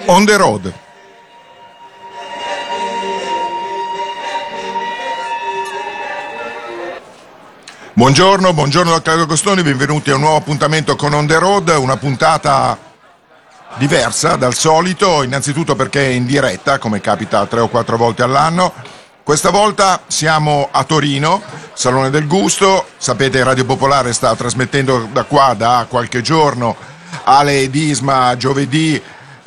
On the road. Buongiorno da Claudio Costoni, benvenuti a un nuovo appuntamento con On the road, una puntata diversa dal solito, innanzitutto perché è in diretta, come capita 3 o 4 volte all'anno. Questa volta siamo a Torino, Salone del Gusto, sapete Radio Popolare sta trasmettendo da qua da qualche giorno, Ale ed Isma giovedì,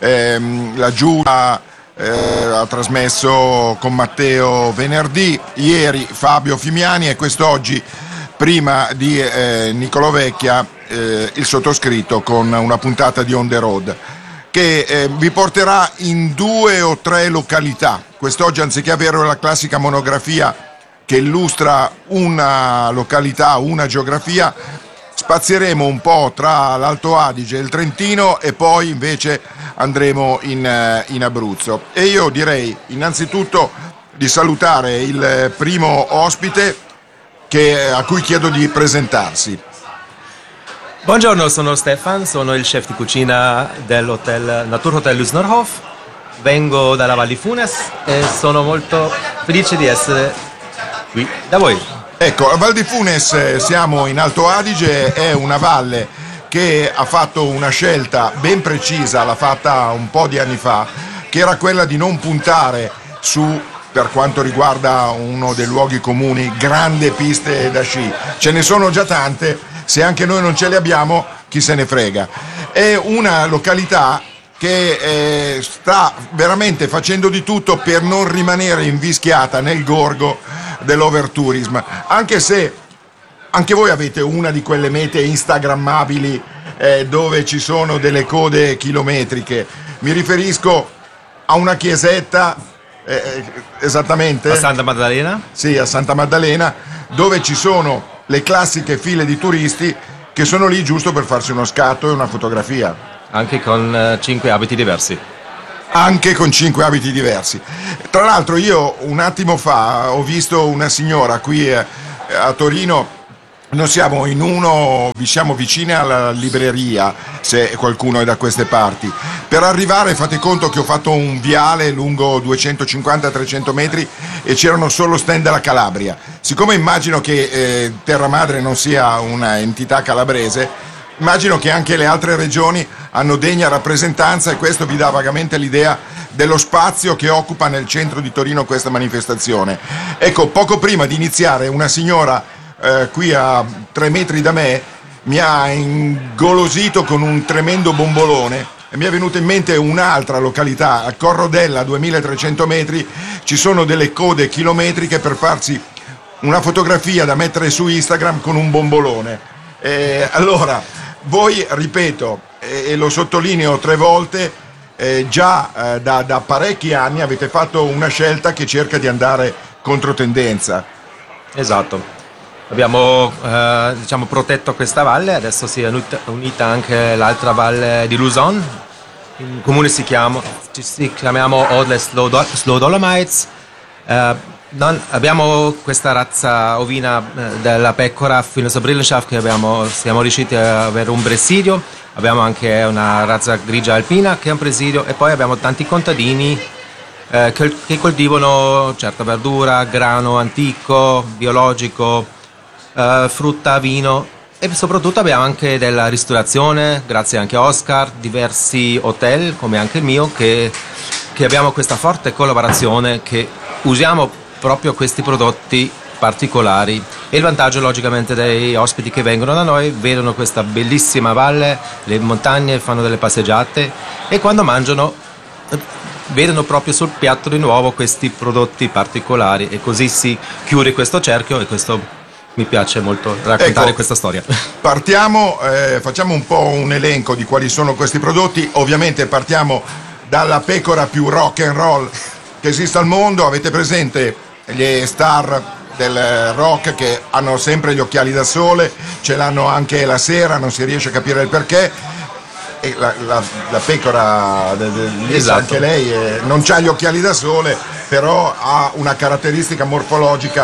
la Giulia ha trasmesso con Matteo venerdì, ieri Fabio Fimiani e quest'oggi prima di Niccolò Vecchia il sottoscritto con una puntata di On the Road che vi porterà in 2 o 3 località. Quest'oggi, anziché avere la classica monografia che illustra una località, una geografia, spazieremo un po' tra l'Alto Adige e il Trentino e poi invece andremo in Abruzzo. E io direi innanzitutto di salutare il primo ospite a cui chiedo di presentarsi. Buongiorno, sono Stefan, sono il chef di cucina dell'hotel Naturhotel Lusnerhof. Vengo dalla Val di Funes e sono molto felice di essere qui da voi. Ecco, a Val di Funes siamo in Alto Adige, è una valle che ha fatto una scelta ben precisa, l'ha fatta un po' di anni fa, che era quella di non puntare su, per quanto riguarda uno dei luoghi comuni, grandi piste da sci. Ce ne sono già tante, se anche noi non ce le abbiamo, chi se ne frega. È una località che sta veramente facendo di tutto per non rimanere invischiata nel gorgo dell'overtourism, anche se anche voi avete una di quelle mete instagrammabili dove ci sono delle code chilometriche. Mi riferisco a una chiesetta, esattamente? A Santa Maddalena? Sì, a Santa Maddalena, dove ci sono le classiche file di turisti che sono lì giusto per farsi uno scatto e una fotografia. Anche con 5 abiti diversi. Anche con 5 abiti diversi. Tra l'altro io un attimo fa ho visto una signora qui a Torino. Noi siamo siamo vicini alla libreria, se qualcuno è da queste parti. Per arrivare fate conto che ho fatto un viale lungo 250-300 metri e c'erano solo stand della Calabria. Siccome immagino che Terra Madre non sia una entità calabrese, immagino che anche le altre regioni hanno degna rappresentanza e questo vi dà vagamente l'idea dello spazio che occupa nel centro di Torino questa manifestazione. Ecco, poco prima di iniziare una signora qui a 3 metri da me mi ha ingolosito con un tremendo bombolone e mi è venuta in mente un'altra località, a Corrodella, a 2300 metri, ci sono delle code chilometriche per farsi una fotografia da mettere su Instagram con un bombolone. Allora, voi, ripeto, e lo sottolineo 3 volte, già da parecchi anni avete fatto una scelta che cerca di andare controtendenza. Esatto. Abbiamo protetto questa valle, adesso si è unita anche l'altra valle di Luzon. In comune ci chiamiamo Odle Slow Dolomites. Abbiamo questa razza ovina della pecora Filosobrillenschaft che siamo riusciti a avere un presidio. Abbiamo anche una razza grigia alpina che è un presidio e poi abbiamo tanti contadini che coltivano certa verdura, grano antico, biologico, frutta, vino e soprattutto abbiamo anche della ristorazione, grazie anche a Oscar, diversi hotel come anche il mio che abbiamo questa forte collaborazione che usiamo proprio questi prodotti particolari e il vantaggio logicamente dei ospiti che vengono da noi vedono questa bellissima valle, le montagne, fanno delle passeggiate e quando mangiano vedono proprio sul piatto di nuovo questi prodotti particolari e così si chiude questo cerchio e questo mi piace molto raccontare questa storia. Partiamo, facciamo un po' un elenco di quali sono questi prodotti. Ovviamente partiamo dalla pecora più rock and roll che esiste al mondo. Avete presente gli star del rock che hanno sempre gli occhiali da sole, ce l'hanno anche la sera, non si riesce a capire il perché. E la pecora esatto. Anche lei non ha gli occhiali da sole, però ha una caratteristica morfologica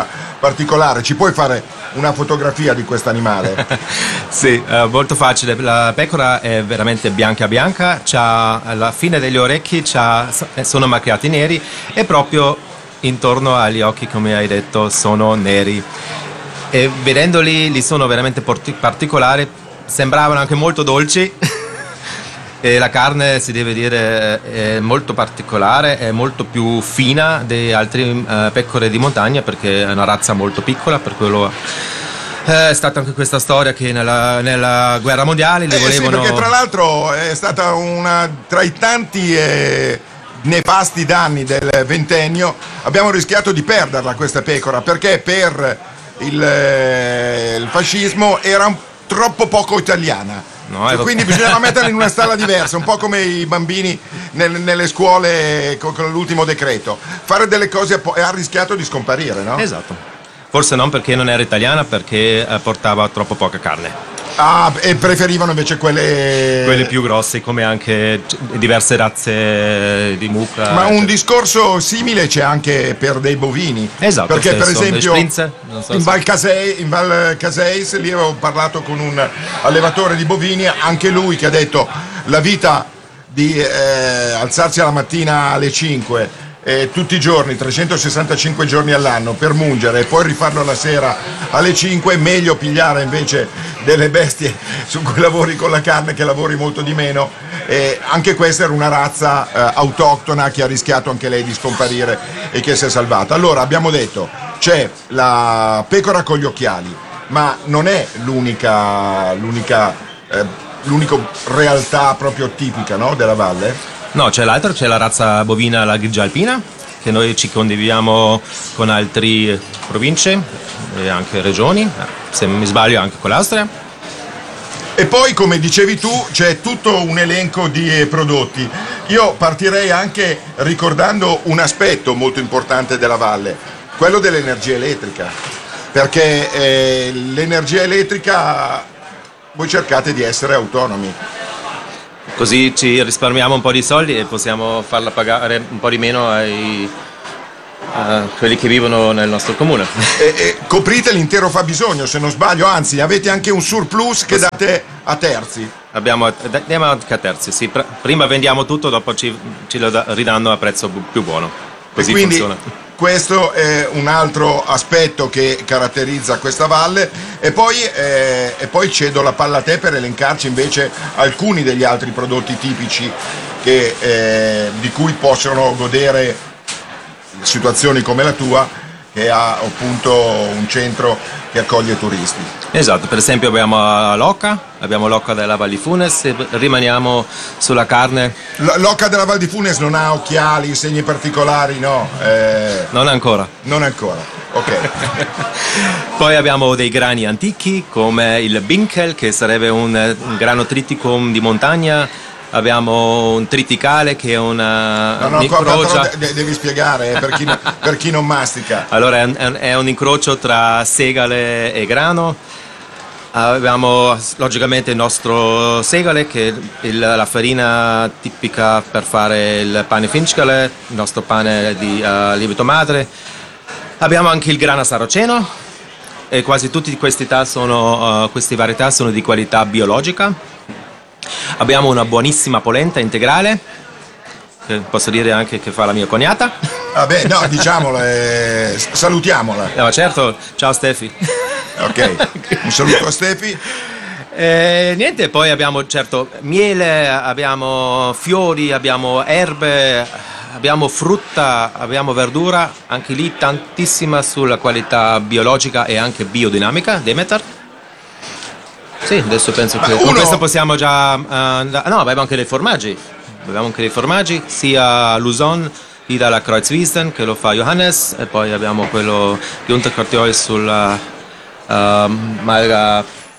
particolare. Ci puoi fare una fotografia di quest'animale? Sì, molto facile. La pecora è veramente bianca bianca, c'ha alla fine degli orecchi sono macchiati neri e proprio intorno agli occhi, come hai detto, sono neri. E vedendoli li sono veramente particolari, sembravano anche molto dolci. E la carne, si deve dire, è molto particolare, è molto più fina di altre pecore di montagna perché è una razza molto piccola, per quello è stata anche questa storia che nella guerra mondiale li volevano... Sì, perché tra l'altro è stata una tra i tanti nefasti danni del ventennio, abbiamo rischiato di perderla questa pecora perché per il fascismo era troppo poco italiana. No, quindi bisognava metterli in una stalla diversa, un po' come i bambini nelle scuole con l'ultimo decreto. Fare delle cose e ha rischiato di scomparire, no? Esatto. Forse non perché non era italiana, perché portava troppo poca carne. Ah, e preferivano invece quelle più grosse, come anche diverse razze di mucca. Ma un discorso simile c'è anche per dei bovini. Esatto. Perché per esempio in Val Caseis lì avevo parlato con un allevatore di bovini, anche lui che ha detto la vita di alzarsi alla mattina alle 5 tutti i giorni, 365 giorni all'anno per mungere e poi rifarlo la sera alle 5, è meglio pigliare invece delle bestie su cui lavori con la carne che lavori molto di meno. Anche questa era una razza autoctona che ha rischiato anche lei di scomparire e che si è salvata. Allora abbiamo detto c'è la pecora con gli occhiali, ma non è l'unica realtà proprio tipica, no, della valle? No, c'è la razza bovina, la grigia alpina, che noi ci condividiamo con altre province e anche regioni, se non mi sbaglio anche con l'Austria. E poi, come dicevi tu, c'è tutto un elenco di prodotti. Io partirei anche ricordando un aspetto molto importante della valle, quello dell'energia elettrica, perché l'energia elettrica voi cercate di essere autonomi. Così ci risparmiamo un po' di soldi e possiamo farla pagare un po' di meno a quelli che vivono nel nostro comune. E coprite l'intero fabbisogno, se non sbaglio, anzi avete anche un surplus che date a terzi. Diamo anche a terzi, sì. Prima vendiamo tutto, dopo ci lo ridanno a prezzo più buono. Così e quindi funziona. Questo è un altro aspetto che caratterizza questa valle e poi cedo la palla a te per elencarci invece alcuni degli altri prodotti tipici di cui possono godere situazioni come la tua, che ha appunto un centro che accoglie turisti. Esatto, per esempio abbiamo l'oca della Val di Funes e rimaniamo sulla carne. L'oca della Val di Funes non ha occhiali, segni particolari, no? Non ancora. Non ancora, ok. Poi abbiamo dei grani antichi come il Binkel, che sarebbe un grano triticum di montagna. Abbiamo un triticale che è però devi spiegare per chi non mastica. Allora è un incrocio tra segale e grano. Abbiamo logicamente il nostro segale, che è la farina tipica per fare il pane finchgale, il nostro pane di lievito madre. Abbiamo anche il grana saraceno e quasi tutte queste varietà sono di qualità biologica. Abbiamo una buonissima polenta integrale, che posso dire anche che fa la mia cognata. Vabbè, no, diciamola, salutiamola. No, certo, ciao Stefi. Ok, un saluto a Stefi. Niente, poi abbiamo certo miele, abbiamo fiori, abbiamo erbe, abbiamo frutta, abbiamo verdura, anche lì tantissima sulla qualità biologica e anche biodinamica, Demeter. Sì, adesso penso che con questo possiamo già andare. No, abbiamo anche dei formaggi. Abbiamo anche dei formaggi, sia Luzon, lì dalla Kreuzwiesen, che lo fa Johannes, e poi abbiamo quello di Unterkartjol sulla malga.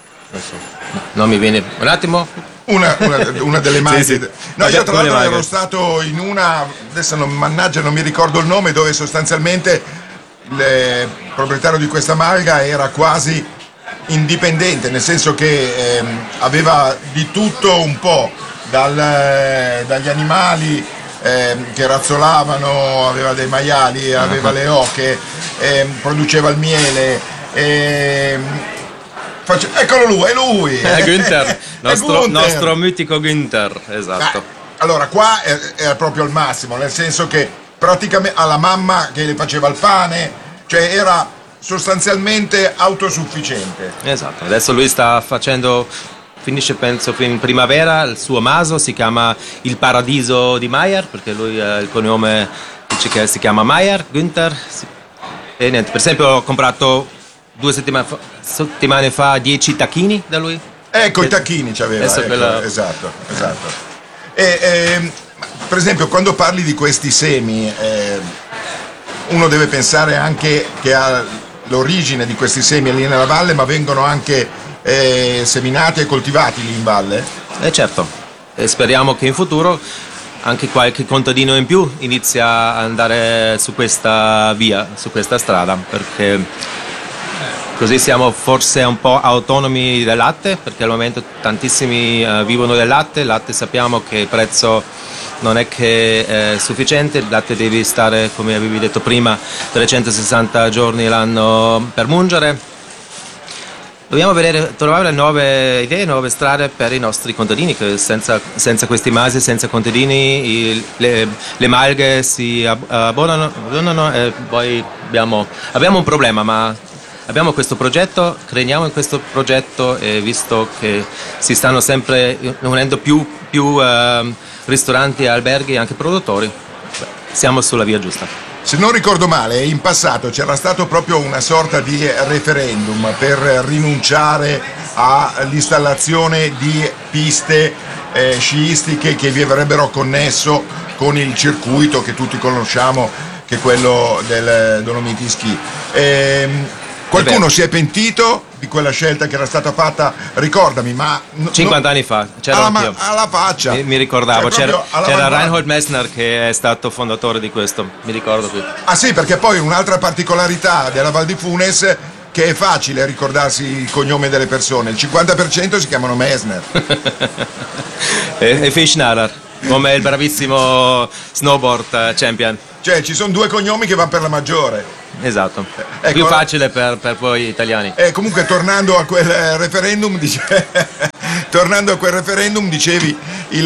Non mi viene un attimo. Una delle malghe. Sì, sì. No, io tra l'altro ero stato in una, adesso mannaggia non mi ricordo il nome, dove sostanzialmente il proprietario di questa malga era quasi indipendente, nel senso che aveva di tutto un po', dagli animali che razzolavano, aveva dei maiali, aveva le oche, produceva il miele. Eccolo lui, è lui! Günther, Gunther. nostro mitico Günther, esatto. Allora, qua era proprio al massimo, nel senso che praticamente alla mamma che le faceva il pane, cioè era sostanzialmente autosufficiente. Esatto, adesso lui sta facendo, finisce penso in primavera, il suo maso si chiama Il Paradiso di Meyer, perché lui il cognome dice che si chiama Meyer, Günther. E niente, per esempio ho comprato 2 settimane fa 10 tacchini da lui. Ecco, i tacchini c'aveva, esatto. Per esempio, quando parli di questi semi, uno deve pensare anche che l'origine di questi semi è lì nella valle, ma vengono anche seminati e coltivati lì in valle? Certo, e speriamo che in futuro anche qualche contadino in più inizia a andare su questa via, su questa strada, perché così siamo forse un po' autonomi del latte, perché al momento tantissimi vivono del latte. Il latte sappiamo che il prezzo non è che è sufficiente, il latte deve stare, come avevi detto prima, 360 giorni l'anno per mungere. Dobbiamo trovare nuove idee, nuove strade per i nostri contadini, che senza questi masi, senza contadini, le malghe si abbandonano e poi abbiamo un problema, ma abbiamo questo progetto, crediamo in questo progetto e visto che si stanno sempre unendo più ristoranti e alberghi e anche produttori, siamo sulla via giusta. Se non ricordo male, in passato c'era stato proprio una sorta di referendum per rinunciare all'installazione di piste sciistiche che vi avrebbero connesso con il circuito che tutti conosciamo, che è quello del Dolomiti Ski. Qualcuno si è pentito di quella scelta che era stata fatta, ricordami, ma 50 anni fa c'era anch'io. Alla faccia mi ricordavo, cioè, c'era Reinhold Messner che è stato fondatore di questo, mi ricordo qui. Ah sì, perché poi un'altra particolarità della Val di Funes, che è facile ricordarsi il cognome delle persone, il 50% si chiamano Messner. e Fischnarer, come il bravissimo snowboard champion. Cioè ci sono 2 cognomi che vanno per la maggiore. Esatto, Ecco, più facile per voi italiani. Comunque tornando a quel referendum, dicevi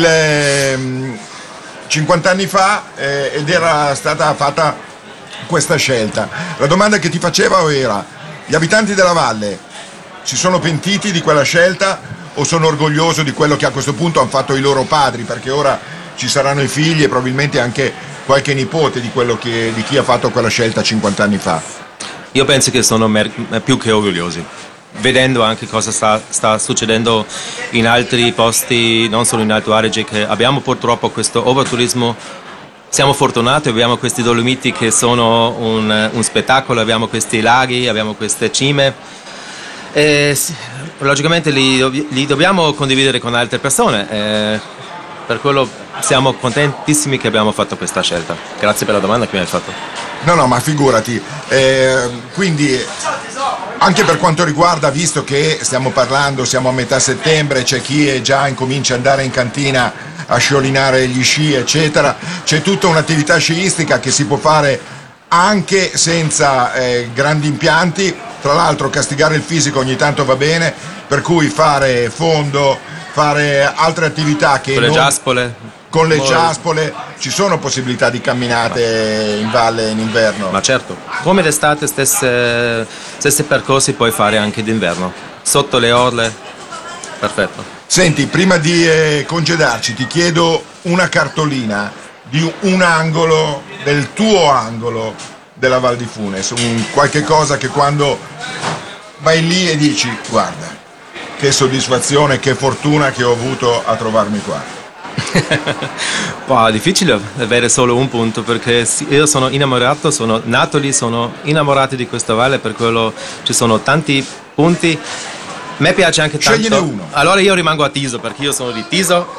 50 anni fa ed era stata fatta questa scelta. La domanda che ti facevo era: gli abitanti della valle si sono pentiti di quella scelta o sono orgogliosi di quello che a questo punto hanno fatto i loro padri? Perché ora ci saranno i figli e probabilmente anche qualche nipote di chi ha fatto quella scelta 50 anni fa. Io penso che sono più che orgogliosi, vedendo anche cosa sta succedendo in altri posti, non solo in Alto Adige, che abbiamo purtroppo questo overturismo. Siamo fortunati, abbiamo questi Dolomiti che sono un spettacolo, abbiamo questi laghi, abbiamo queste cime e logicamente li dobbiamo condividere con altre persone. Per quello siamo contentissimi che abbiamo fatto questa scelta. Grazie per la domanda che mi hai fatto. No, ma figurati. Quindi, anche per quanto riguarda, visto che stiamo a metà settembre, c'è chi incomincia ad andare in cantina a sciolinare gli sci, eccetera, c'è tutta un'attività sciistica che si può fare anche senza grandi impianti. Tra l'altro castigare il fisico ogni tanto va bene, per cui fare fondo, fare altre attività che con le giaspole ci sono possibilità di camminate in valle in inverno. Ma certo, come d'estate stessi percorsi puoi fare anche d'inverno, sotto le orle, perfetto. Senti, prima di congedarci ti chiedo una cartolina di un angolo, del tuo angolo della Val di Funes, qualche cosa che quando vai lì e dici: guarda, che soddisfazione, che fortuna che ho avuto a trovarmi qua. Wow, difficile avere solo un punto, perché io sono innamorato, sono nato lì, sono innamorato di questa valle, per quello ci sono tanti punti. A me piace anche tanto. Scegliene uno. Allora io rimango a Tiso, perché io sono di Tiso.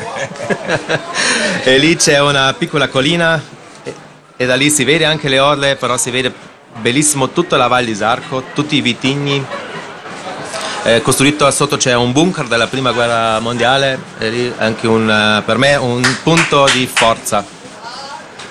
E lì c'è una piccola collina e da lì si vede anche le orle, però si vede bellissimo tutta la Val di Sarco, tutti i vitigni. Costruito sotto c'è un bunker della prima guerra mondiale e lì anche per me un punto di forza.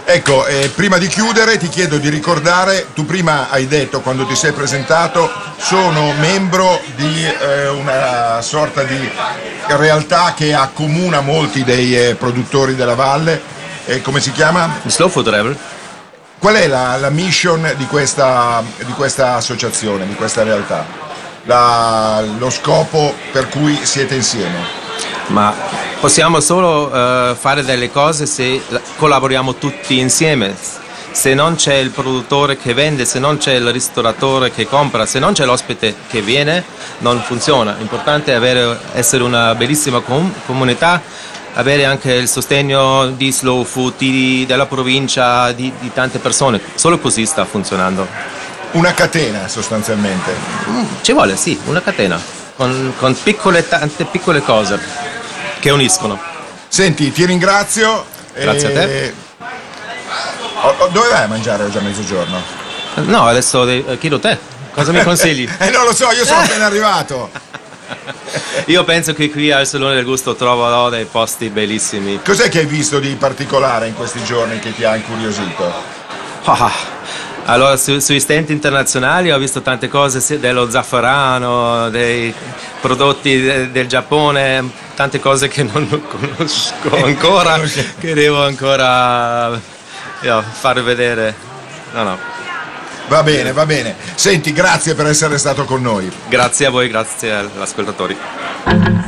Ecco, prima di chiudere ti chiedo di ricordare, tu prima hai detto quando ti sei presentato, sono membro di una sorta di realtà che accomuna molti dei produttori della valle, come si chiama? Slow Food Rebel. Qual è la mission di questa associazione, di questa realtà? Lo scopo per cui siete insieme? Ma possiamo solo fare delle cose se collaboriamo tutti insieme. Se non c'è il produttore che vende, se non c'è il ristoratore che compra, se non c'è l'ospite che viene, non funziona. L'importante è essere una bellissima comunità, avere anche il sostegno di Slow Food, della provincia, di tante persone. Solo così sta funzionando. Una catena sostanzialmente. Ci vuole, sì, una catena, con tante piccole cose che uniscono. Senti, ti ringrazio. Grazie a te. Dove vai a mangiare oggi a mezzogiorno? No, adesso chiedo te, cosa mi consigli? Non lo so, io sono appena arrivato. Io penso che qui al Salone del Gusto troverò dei posti bellissimi. Cos'è che hai visto di particolare in questi giorni che ti ha incuriosito? Allora, sui stand internazionali ho visto tante cose dello zafferano, dei prodotti del Giappone, tante cose che non conosco ancora, che devo ancora far vedere. No. Va bene, va bene. Senti, grazie per essere stato con noi. Grazie a voi, grazie agli ascoltatori.